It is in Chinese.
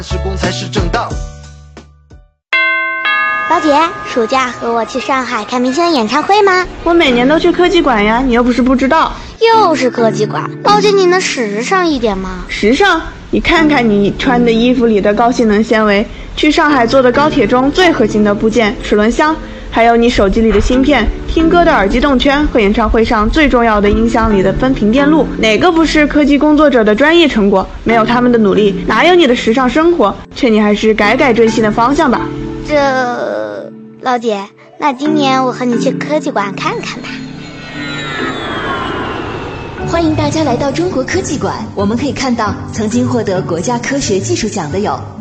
施工才是正道。 老姐，暑假和我去上海看明星的演唱会吗？ 我每年都去科技馆呀，你又不是不知道。 又是科技馆，老姐你能时尚一点吗？ 时尚？你看看你穿的衣服里的高性能纤维，去上海坐的高铁中最核心的部件齿轮箱，还有你手机里的芯片，听歌的耳机动圈和演唱会上最重要的音箱里的分频电路，哪个不是科技工作者的专业成果？没有他们的努力，哪有你的时尚生活？劝你还是改追星的方向吧。 老姐，那今年我和你去科技馆看看吧。 欢迎大家来到中国科技馆，我们可以看到曾经获得国家科学技术奖的有